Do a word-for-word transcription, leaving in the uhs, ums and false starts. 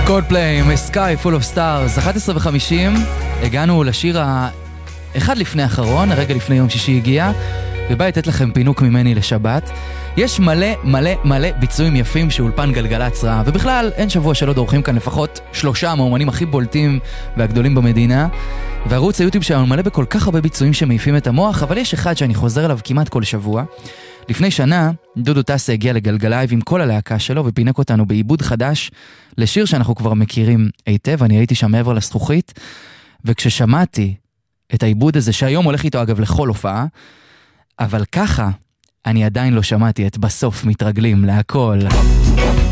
קולדפליי, Sky Full of Stars, אחת עשרה וחמישים, הגענו לשיר האחד לפני האחרון, הרגע לפני יום שישי הגיע, ובא לתת לכם פינוק ממני לשבת. יש מלא מלא מלא ביצועים יפים שאולפן גלגלצ ראה, ובכלל אין שבוע שלא דורכים כאן לפחות שלושה מהאומנים הכי בולטים והגדולים במדינה, וערוץ היוטיוב שלנו מלא בכל כך הרבה ביצועים שמעיפים את המוח, אבל יש אחד שאני חוזר אליו כמעט כל שבוע. לפני שנה, דודו טסה הגיע לגלגלייב עם כל הלהקה שלו, ופינק אותנו בעיבוד חדש לשיר שאנחנו כבר מכירים היטב. אני הייתי שם מעבר לזכוכית, וכששמעתי את העיבוד הזה, שהיום הולך איתו אגב לכל הופעה, אבל ככה אני עדיין לא שמעתי את בסוף מתרגלים להכל.